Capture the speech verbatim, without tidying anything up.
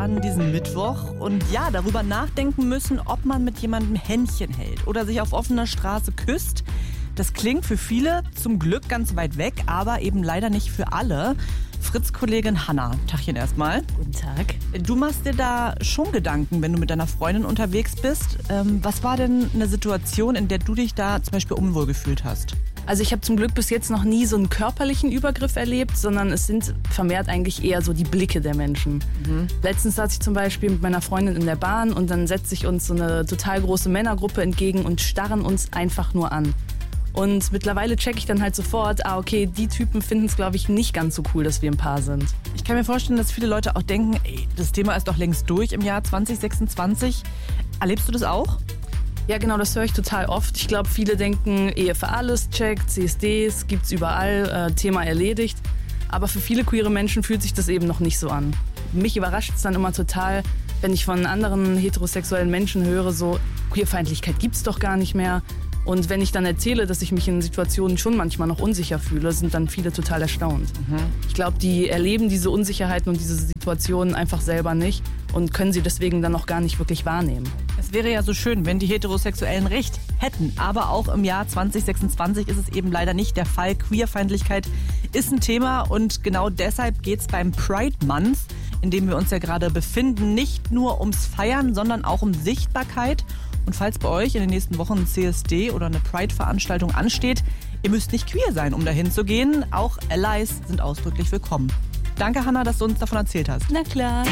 an diesem Mittwoch und ja, darüber nachdenken müssen, ob man mit jemandem Händchen hält oder sich auf offener Straße küsst. Das klingt für viele zum Glück ganz weit weg, aber eben leider nicht für alle. Fritz-Kollegin Hanna, Tachchen erstmal. Guten Tag. Du machst dir da schon Gedanken, wenn du mit deiner Freundin unterwegs bist. Ähm, was war denn eine Situation, in der du dich da zum Beispiel unwohl gefühlt hast? Also ich habe zum Glück bis jetzt noch nie so einen körperlichen Übergriff erlebt, sondern es sind vermehrt eigentlich eher so die Blicke der Menschen. Mhm. Letztens saß ich zum Beispiel mit meiner Freundin in der Bahn und dann setzt sich uns so eine total große Männergruppe entgegen und starren uns einfach nur an. Und mittlerweile checke ich dann halt sofort, ah okay, die Typen finden es, glaube ich, nicht ganz so cool, dass wir ein Paar sind. Ich kann mir vorstellen, dass viele Leute auch denken, ey, das Thema ist doch längst durch im Jahr zwanzig sechsundzwanzig. Erlebst du das auch? Ja, genau, das höre ich total oft. Ich glaube, viele denken, Ehe für alles checkt, C S Ds gibt's überall, äh, Thema erledigt. Aber für viele queere Menschen fühlt sich das eben noch nicht so an. Mich überrascht es dann immer total, wenn ich von anderen heterosexuellen Menschen höre, so Queerfeindlichkeit gibt's doch gar nicht mehr. Und wenn ich dann erzähle, dass ich mich in Situationen schon manchmal noch unsicher fühle, sind dann viele total erstaunt. Mhm. Ich glaube, die erleben diese Unsicherheiten und diese Situationen einfach selber nicht und können sie deswegen dann auch gar nicht wirklich wahrnehmen. Es wäre ja so schön, wenn die Heterosexuellen Recht hätten. Aber auch im Jahr zwanzig sechsundzwanzig ist es eben leider nicht der Fall. Queerfeindlichkeit ist ein Thema und genau deshalb geht es beim Pride Month, in dem wir uns ja gerade befinden, nicht nur ums Feiern, sondern auch um Sichtbarkeit. Und falls bei euch in den nächsten Wochen ein C S D oder eine Pride-Veranstaltung ansteht, ihr müsst nicht queer sein, um dahin zu gehen. Auch Allies sind ausdrücklich willkommen. Danke, Hanna, dass du uns davon erzählt hast. Na klar.